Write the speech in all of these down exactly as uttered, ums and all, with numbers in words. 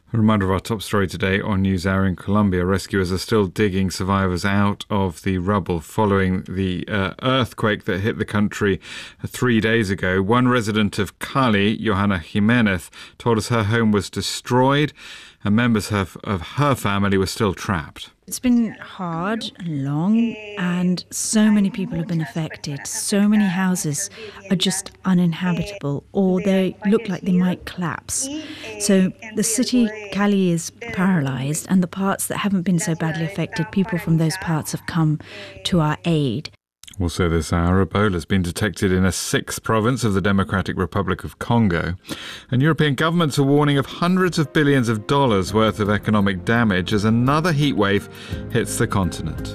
A reminder of our top story today on NewsHour in Colombia. Rescuers are still digging survivors out of the rubble following the uh, earthquake that hit the country three days ago. One resident of Cali, Johanna Jimenez, told us her home was destroyed and members of, of her family were still trapped. It's been hard and long, and so many people have been affected. So many houses are just uninhabitable, or they look like they might collapse. So the city, Cali, is paralysed, and the parts that haven't been so badly affected, people from those parts have come to our aid. Also this hour, Ebola has been detected in a sixth province of the Democratic Republic of Congo. And European governments are warning of hundreds of billions of dollars worth of economic damage as another heatwave hits the continent.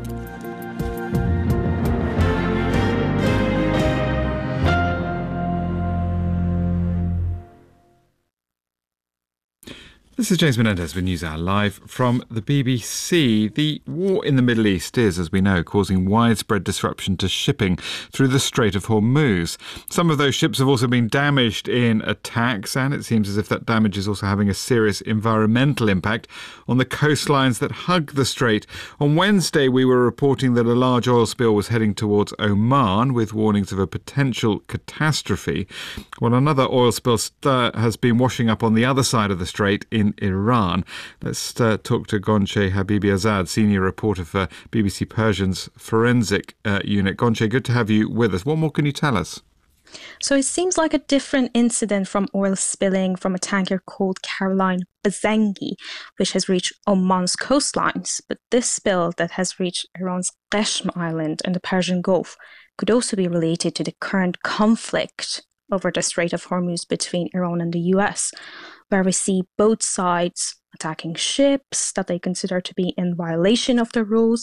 This is James Menendez with NewsHour Live from the B B C. The war in the Middle East is, as we know, causing widespread disruption to shipping through the Strait of Hormuz. Some of those ships have also been damaged in attacks, and it seems as if that damage is also having a serious environmental impact on the coastlines that hug the strait. On Wednesday, we were reporting that a large oil spill was heading towards Oman, with warnings of a potential catastrophe. Well, another oil spill st- has been washing up on the other side of the strait in Iran. Let's uh, talk to Gonche Habibi-Azad, senior reporter for B B C Persian's forensic uh, unit. Gonche, good to have you with us. What more can you tell us? So it seems like a different incident from oil spilling from a tanker called Caroline Bazengi, which has reached Oman's coastlines. But this spill that has reached Iran's Qeshm Island in the Persian Gulf could also be related to the current conflict over the Strait of Hormuz between Iran and the U S, where we see both sides attacking ships that they consider to be in violation of the rules.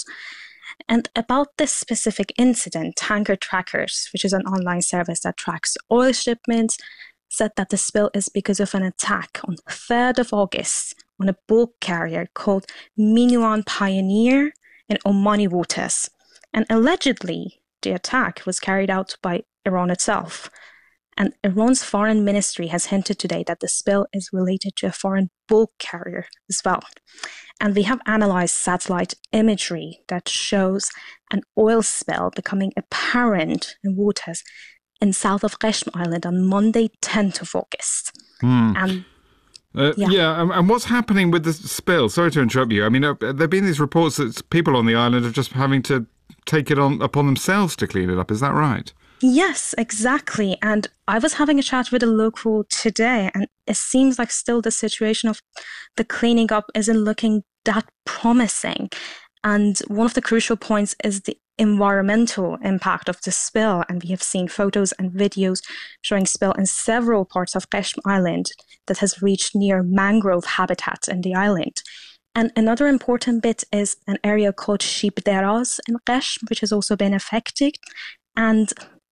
And about this specific incident, Tanker Trackers, which is an online service that tracks oil shipments, said that the spill is because of an attack on the third of August on a bulk carrier called Minuan Pioneer in Omani waters. And allegedly, the attack was carried out by Iran itself. And Iran's foreign ministry has hinted today that the spill is related to a foreign bulk carrier as well. And we have analyzed satellite imagery that shows an oil spill becoming apparent in waters in south of Qeshm Island on Monday, tenth of August. Mm. And Uh, yeah, Yeah. and, and what's happening with the spill? Sorry to interrupt you. I mean, uh, there have been these reports that people on the island are just having to take it on upon themselves to clean it up. Is that right? Yes, exactly. And I was having a chat with a local today, and it seems like still the situation of the cleaning up isn't looking that promising. And one of the crucial points is the environmental impact of the spill. And we have seen photos and videos showing spill in several parts of Qeshm Island that has reached near mangrove habitat in the island. And another important bit is an area called Shib Deraz in Qeshm, which has also been affected. And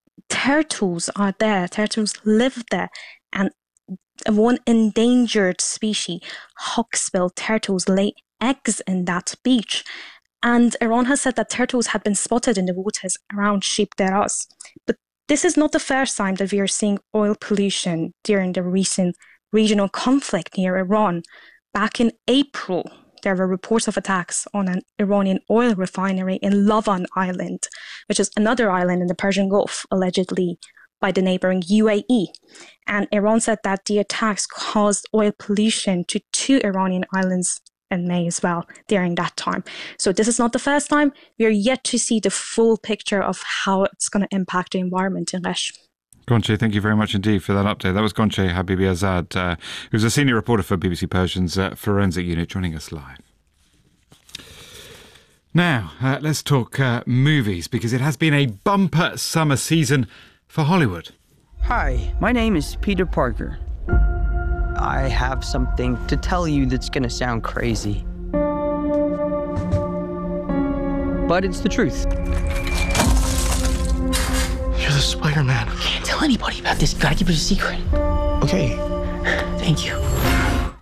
turtles are there. Turtles live there. And one endangered species, hawksbill turtles, lay eggs in that beach. And Iran has said that turtles had been spotted in the waters around Shib Deraz. But this is not the first time that we are seeing oil pollution during the recent regional conflict near Iran. Back in April, there were reports of attacks on an Iranian oil refinery in Lavan Island, which is another island in the Persian Gulf, allegedly by the neighboring U A E. And Iran said that the attacks caused oil pollution to two Iranian islands in May as well during that time. So this is not the first time. We are yet to see the full picture of how it's going to impact the environment in Qeshm. Gonche, thank you very much indeed for that update. That was Gonche Habibi-Azad, uh, who's a senior reporter for B B C Persian's uh, forensic unit, joining us live. Now, uh, let's talk uh, movies, because it has been a bumper summer season for Hollywood. Hi, my name is Peter Parker. I have something to tell you that's gonna sound crazy. But it's the truth. You're the Spider-Man. Can't tell anybody about this. Gotta keep it a secret. Okay. Thank you.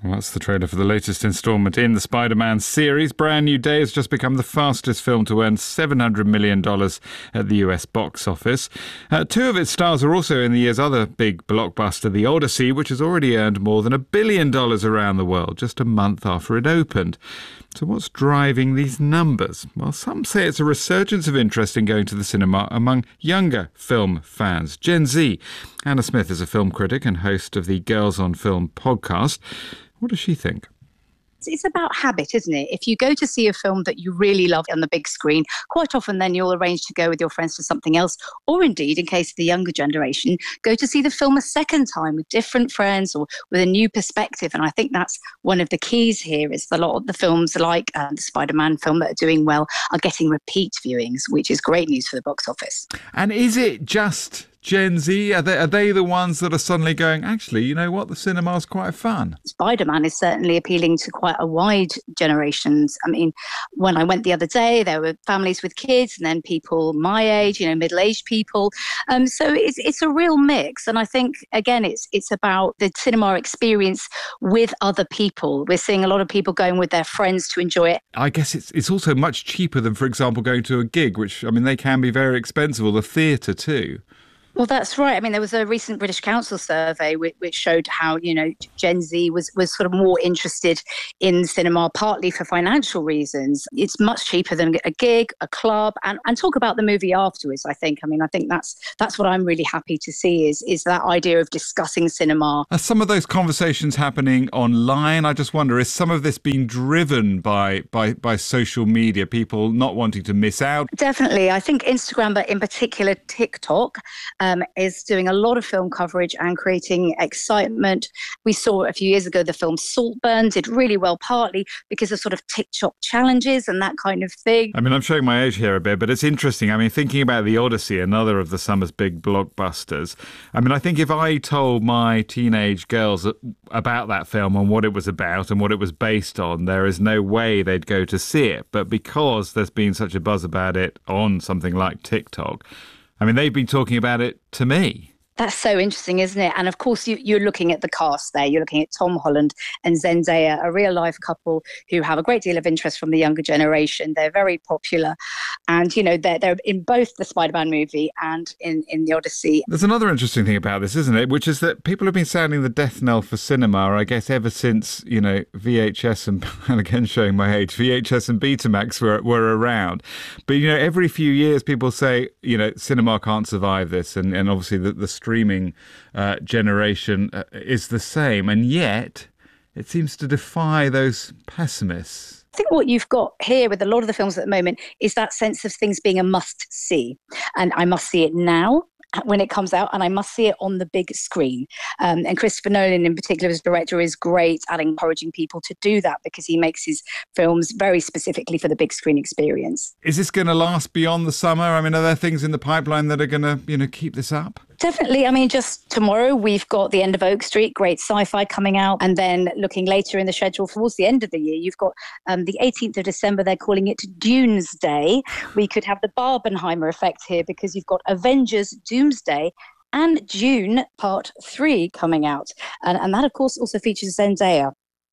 Well, that's the trailer for the latest instalment in the Spider-Man series. Brand New Day has just become the fastest film to earn seven hundred million dollars at the U S box office. Uh, two of its stars are also in the year's other big blockbuster, The Odyssey, which has already earned more than a billion dollars around the world just a month after it opened. So what's driving these numbers? Well, some say it's a resurgence of interest in going to the cinema among younger film fans. Gen Z. Anna Smith is a film critic and host of the Girls on Film podcast. What does she think? It's about habit, isn't it? If you go to see a film that you really love on the big screen, quite often then you'll arrange to go with your friends to something else, or indeed, in case of the younger generation, go to see the film a second time with different friends or with a new perspective. And I think that's one of the keys here, is a lot of the films like uh, the Spider-Man film that are doing well are getting repeat viewings, which is great news for the box office. And is it just Gen Z? Are they, are they the ones that are suddenly going, actually, you know what, the cinema's quite fun? Spider-Man is certainly appealing to quite a wide generations. I mean, when I went the other day, there were families with kids and then people my age, you know, middle-aged people. Um, so it's it's a real mix. And I think, again, it's it's about the cinema experience with other people. We're seeing a lot of people going with their friends to enjoy it. I guess it's it's also much cheaper than, for example, going to a gig, which, I mean, they can be very expensive, or the theatre too. Well, that's right. I mean, there was a recent British Council survey which, which showed how, you know, Gen Z was, was sort of more interested in cinema, partly for financial reasons. It's much cheaper than a gig, a club, and, and talk about the movie afterwards, I think. I mean, I think that's that's what I'm really happy to see is, is that idea of discussing cinema. Are some of those conversations happening online? I just wonder, is some of this being driven by, by, by social media, people not wanting to miss out? Definitely. I think Instagram, but in particular TikTok, Um, is doing a lot of film coverage and creating excitement. We saw a few years ago the film Saltburn did really well, partly because of sort of TikTok challenges and that kind of thing. I mean, I'm showing my age here a bit, but it's interesting. I mean, thinking about The Odyssey, another of the summer's big blockbusters. I mean, I think if I told my teenage girls about that film and what it was about and what it was based on, there is no way they'd go to see it. But because there's been such a buzz about it on something like TikTok, I mean, they've been talking about it to me. That's so interesting, isn't it? And of course, you, you're looking at the cast there. You're looking at Tom Holland and Zendaya, a real-life couple who have a great deal of interest from the younger generation. They're very popular. And, you know, they're, they're in both the Spider-Man movie and in, in The Odyssey. There's another interesting thing about this, isn't it? Which is that people have been sounding the death knell for cinema, I guess, ever since, you know, V H S and, and again, showing my age, V H S and Betamax were, were around. But, you know, every few years people say, you know, cinema can't survive this. And, and obviously the, the streaming uh, generation uh, is the same. And yet it seems to defy those pessimists. I think what you've got here with a lot of the films at the moment is that sense of things being a must-see. And I must see it now when it comes out, and I must see it on the big screen. Um, and Christopher Nolan, in particular, as director, is great at encouraging people to do that because he makes his films very specifically for the big screen experience. Is this going to last beyond the summer? I mean, are there things in the pipeline that are going to, you know, keep this up? Definitely. I mean, just tomorrow we've got The End of Oak Street, great sci-fi coming out. And then looking later in the schedule towards the end of the year, you've got um, the eighteenth of December, they're calling it Doomsday. We could have the Barbenheimer effect here because you've got Avengers Doomsday and Dune Part three coming out. And, and that, of course, also features Zendaya.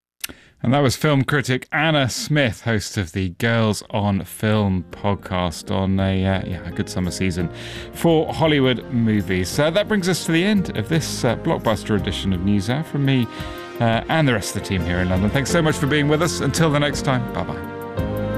And that was film critic Anna Smith, host of the Girls on Film podcast on a, uh, yeah, a good summer season for Hollywood movies. So that brings us to the end of this uh, blockbuster edition of NewsHour from me uh, and the rest of the team here in London. Thanks so much for being with us. Until the next time, bye-bye.